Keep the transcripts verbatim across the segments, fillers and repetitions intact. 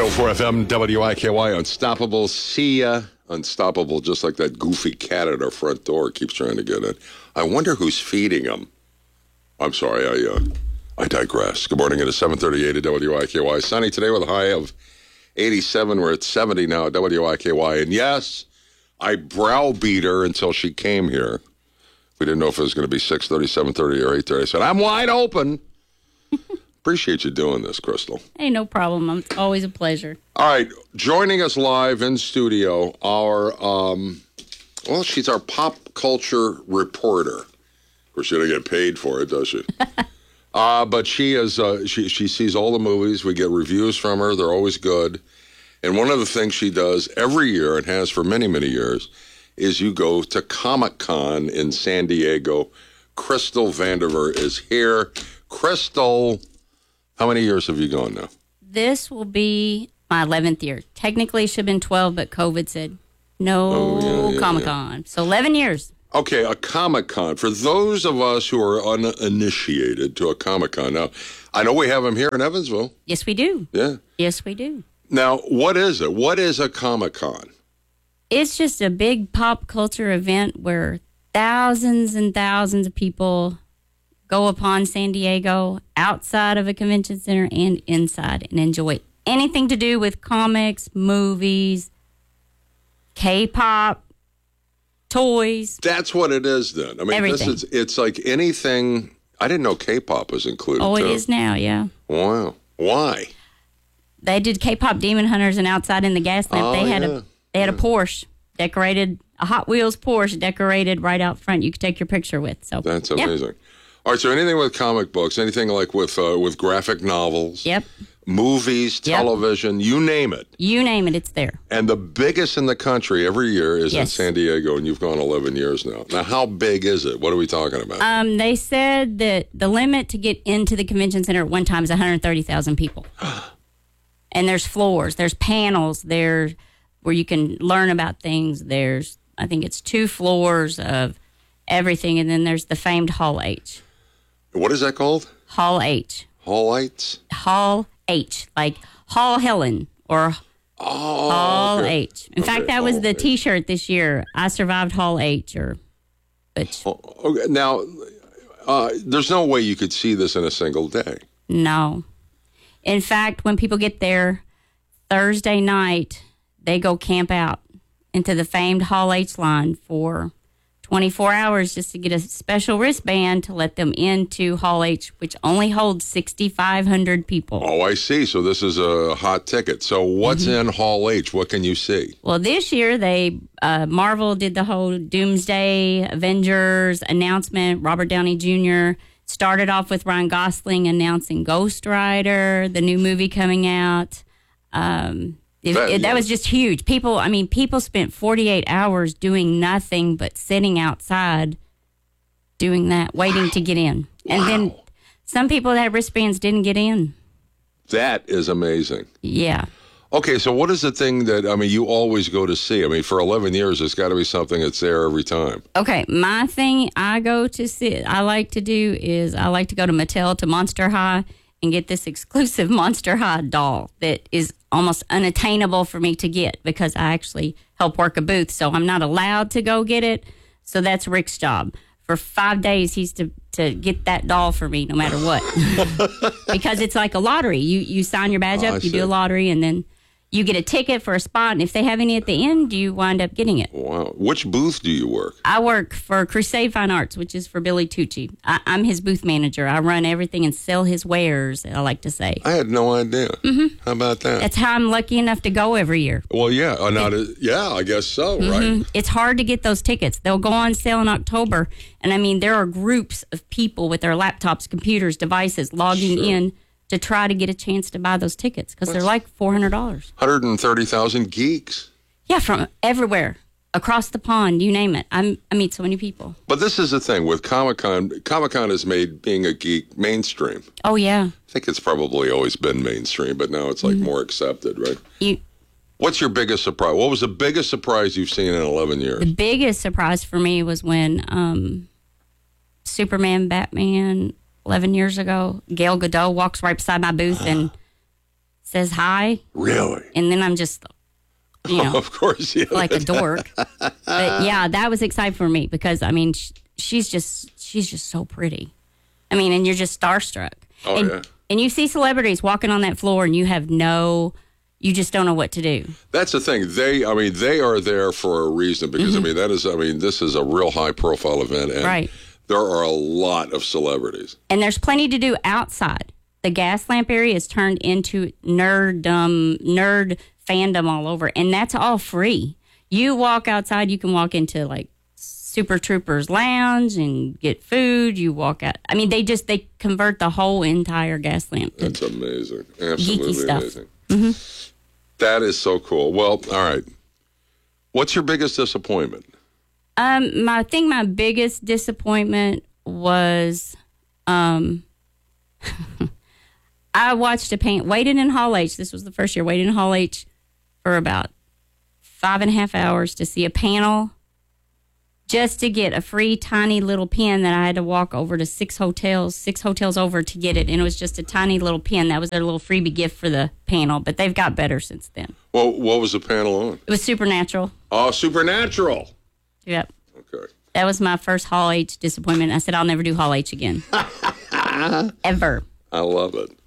oh four F M, W I K Y, Unstoppable. See ya. Unstoppable, just like that goofy cat at our front door keeps trying to get in. I wonder who's feeding him. I'm sorry, I uh, I digress. Good morning. It is seven thirty-eight at W I K Y. Sunny today with a high of eighty-seven. We're at seventy now at W I K Y. And yes, I browbeat her until she came here. We didn't know if it was going to be six thirty, seven thirty, or eight thirty. I said, I'm wide open. Appreciate you doing this, Crystal. Hey, no problem. It's always a pleasure. All right, joining us live in studio, our, um, well, she's our pop culture reporter. Of course, she doesn't get paid for it, does she? uh, but she is, uh, she, she sees all the movies. We get reviews from her. They're always good. And one of the things she does every year, and has for many, many years, is you go to Comic-Con in San Diego. Crystal Vandiver is here. Crystal, how many years have you gone now? This will be my eleventh year. Technically, it should have been twelve, but COVID said no oh, yeah, yeah, Comic-Con. Yeah. So eleven years. Okay, a Comic-Con. For those of us who are uninitiated to a Comic-Con, now, I know we have them here in Evansville. Yes, we do. Yeah. Yes, we do. Now, what is it? What is a Comic-Con? It's just a big pop culture event where thousands and thousands of people go upon San Diego, outside of a convention center and inside, and enjoy anything to do with comics, movies, K-pop, toys. That's what it is then. I mean, everything. This is, it's like anything. I didn't know K-pop was included. Oh, it too. is now, yeah. Wow. Why? They did K-pop Demon Hunters, and outside in the gas lamp, oh, they had yeah. a they had yeah. a Porsche decorated, a Hot Wheels Porsche decorated right out front. You could take your picture with. So that's yeah. amazing. All right, so anything with comic books, anything like with uh, with graphic novels, yep, movies, yep. television, you name it. You name it, it's there. And the biggest in the country every year is yes. in San Diego, and you've gone eleven years now. Now, how big is it? What are we talking about? Um, they said that the limit to get into the convention center at one time is one hundred thirty thousand people. And there's floors, there's panels, there's where you can learn about things. There's, I think it's two floors of everything, and then there's the famed Hall H. What is that called? Hall H. Hall Lights? Hall H, like Hall Helen or oh, Hall okay. H. In okay, fact, that was Hall the H. T-shirt this year. I survived Hall H. Or, but oh, okay. Now, uh, there's no way you could see this in a single day. No. In fact, when people get there Thursday night, they go camp out into the famed Hall H line for twenty-four hours just to get a special wristband to let them into Hall H, which only holds sixty-five hundred people. Oh, I see. So this is a hot ticket. So what's mm-hmm. in Hall H? What can you see? Well, this year, they uh, Marvel did the whole Doomsday Avengers announcement. Robert Downey Junior started off with Ryan Gosling announcing Ghost Rider, the new movie coming out. Um It, that, it, that was just huge. People, I mean, people spent forty-eight hours doing nothing but sitting outside doing that, waiting wow. to get in. And wow. then some people that had wristbands didn't get in. That is amazing. Yeah. Okay, so what is the thing that, I mean, you always go to see? I mean, for eleven years, there's got to be something that's there every time. Okay, my thing I go to see, I like to do is I like to go to Mattel, to Monster High, and get this exclusive Monster High doll that is almost unattainable for me to get because I actually help work a booth, so I'm not allowed to go get it. So that's Rick's job. For five days, he's to, to get that doll for me no matter what. Because it's like a lottery. You you sign your badge oh, up, you do a lottery, and then you get a ticket for a spot, and if they have any at the end, you wind up getting it. Wow. Which booth do you work? I work for Crusade Fine Arts, which is for Billy Tucci. I, I'm his booth manager. I run everything and sell his wares, I like to say. I had no idea. Mm-hmm. How about that? That's how I'm lucky enough to go every year. Well, yeah. Uh, not a, yeah, I guess so, mm-hmm. right? It's hard to get those tickets. They'll go on sale in October, and I mean, there are groups of people with their laptops, computers, devices logging sure. in to try to get a chance to buy those tickets because they're like four hundred dollars. one hundred thirty thousand geeks. Yeah, from everywhere, across the pond, you name it. I'm, I meet so many people. But this is the thing with Comic-Con. Comic-Con has made being a geek mainstream. Oh, yeah. I think it's probably always been mainstream, but now it's like mm-hmm. more accepted, right? You, What's your biggest surprise? What was the biggest surprise you've seen in eleven years? The biggest surprise for me was when um, Superman, Batman, eleven years ago, Gal Gadot walks right beside my booth and says hi. Really? And then I'm just, you know, of course, yeah. like a dork. But yeah, that was exciting for me because I mean, sh- she's just she's just so pretty. I mean, and you're just starstruck. Oh and, yeah. And you see celebrities walking on that floor, and you have no, you just don't know what to do. That's the thing. They, I mean, they are there for a reason because mm-hmm. I mean, that is, I mean, this is a real high profile event, and right. there are a lot of celebrities, and there's plenty to do outside. The gas lamp area is turned into nerddom, nerd fandom all over, and that's all free. You walk outside, you can walk into like Super Troopers Lounge and get food. You walk out. I mean, they just they convert the whole entire gas lamp. That's amazing. Absolutely geeky stuff. amazing. Mm-hmm. That is so cool. Well, all right. What's your biggest disappointment? Um, my, I think my biggest disappointment was, um, I watched a paint, waited in Hall H. This was the first year, waited in Hall H for about five and a half hours to see a panel just to get a free tiny little pen that I had to walk over to six hotels, six hotels over to get it. And it was just a tiny little pen. That was their little freebie gift for the panel, but they've got better since then. Well, what was the panel on? It was Supernatural. Oh, Supernatural. Yep. Okay. That was my first Hall H disappointment. I said, I'll never do Hall H again. Ever. I love it.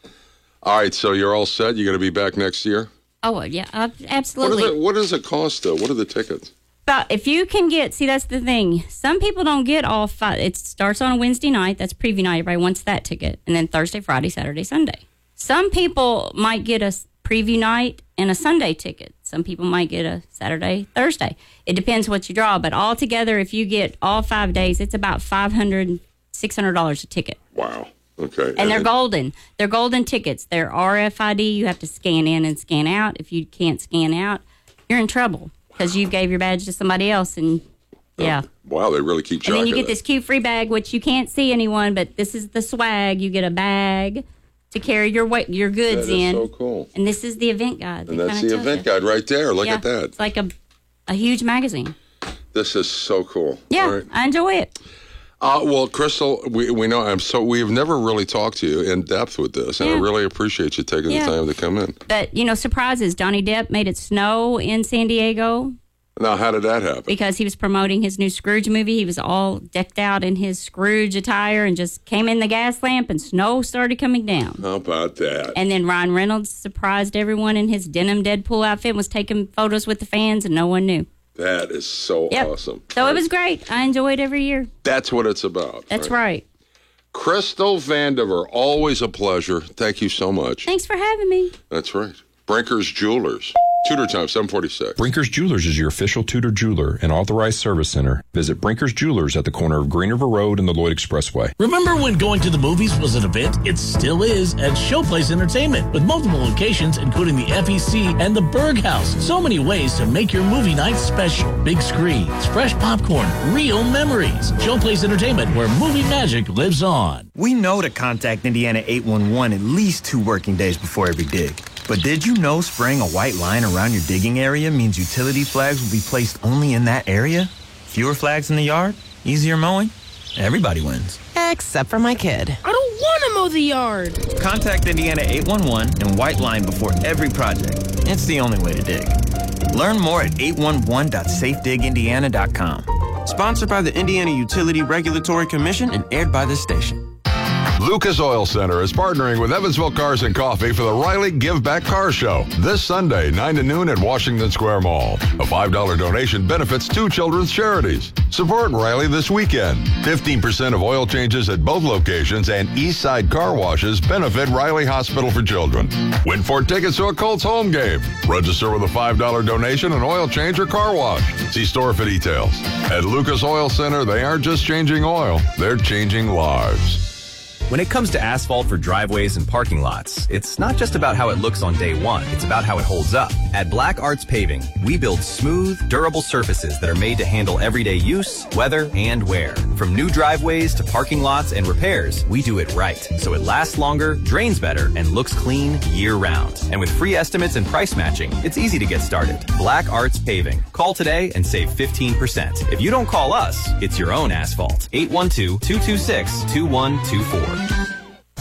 All right, so you're all set? You're going to be back next year? Oh, yeah, uh, absolutely. What, are the, what does it cost, though? What are the tickets? But if you can get, see, that's the thing. Some people don't get all five. It starts on a Wednesday night. That's preview night. Everybody wants that ticket. And then Thursday, Friday, Saturday, Sunday. Some people might get a preview night and a Sunday ticket. Some people might get a Saturday, Thursday. It depends what you draw. But altogether, if you get all five days, it's about five hundred dollars, six hundred dollars a ticket. Wow. Okay. And, and they're golden. They're golden tickets. They're R F I D. You have to scan in and scan out. If you can't scan out, you're in trouble. Because you gave your badge to somebody else, and yeah. Oh, wow, they really keep track And then you of get that. this cute free bag, which you can't see anyone, but this is the swag. You get a bag to carry your weight, your goods that is in. so cool. And this is the event guide. And that's the event guide right there. Look yeah, at that. It's like a a huge magazine. This is so cool. Yeah, All right. I enjoy it. Uh, well, Crystal, we we know I'm so we've never really talked to you in depth with this, and yeah. I really appreciate you taking yeah. the time to come in. But you know, surprises. Johnny Depp made it snow in San Diego. Now, how did that happen? Because he was promoting his new Scrooge movie. He was all decked out in his Scrooge attire and just came in the gas lamp and snow started coming down. How about that? And then Ryan Reynolds surprised everyone in his denim Deadpool outfit and was taking photos with the fans and no one knew. That is so yep. awesome. So it was great. I enjoy it every year. That's what it's about. That's right. right. Crystal Vandiver, always a pleasure. Thank you so much. Thanks for having me. That's right. Brinker's Jewelers. Tudor time, seven forty-six. Brinker's Jewelers is your official Tudor jeweler and authorized service center. Visit Brinker's Jewelers at the corner of Green River Road and the Lloyd Expressway. Remember when going to the movies was an event? It still is at Showplace Entertainment with multiple locations, including the F E C and the Berg House. So many ways to make your movie night special. Big screens, fresh popcorn, real memories. Showplace Entertainment, where movie magic lives on. We know to contact Indiana eight one one at least two working days before every dig. But did you know spraying a white line around your digging area means utility flags will be placed only in that area? Fewer flags in the yard, easier mowing, everybody wins. Except for my kid. I don't want to mow the yard. Contact Indiana eight one one and white line before every project. It's the only way to dig. Learn more at eight one one dot safe dig indiana dot com. Sponsored by the Indiana Utility Regulatory Commission and aired by this station. Lucas Oil Center is partnering with Evansville Cars and Coffee for the Riley Give Back Car Show this Sunday, nine to noon at Washington Square Mall. A five dollar donation benefits two children's charities. Support Riley this weekend. fifteen percent of oil changes at both locations and Eastside car washes benefit Riley Hospital for Children. Win four tickets to a Colts home game. Register with a five dollar donation, an oil change, or car wash. See store for details. At Lucas Oil Center, they aren't just changing oil, they're changing lives. When it comes to asphalt for driveways and parking lots, it's not just about how it looks on day one, it's about how it holds up. At Black Arts Paving, we build smooth, durable surfaces that are made to handle everyday use, weather, and wear. From new driveways to parking lots and repairs, we do it right, so it lasts longer, drains better, and looks clean year-round. And with free estimates and price matching, it's easy to get started. Black Arts Paving. Call today and save fifteen percent. If you don't call us, it's your own asphalt. eight one two, two two six, two one two four.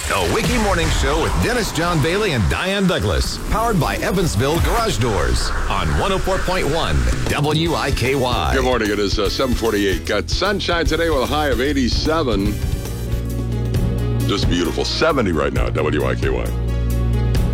The Wiki Morning Show with Dennis John Bailey and Diane Douglas. Powered by Evansville Garage Doors on one oh four point one W I K Y. Good morning. It is uh, seven forty-eight. Got sunshine today with a high of eighty-seven. Just beautiful. seventy right now, W I K Y.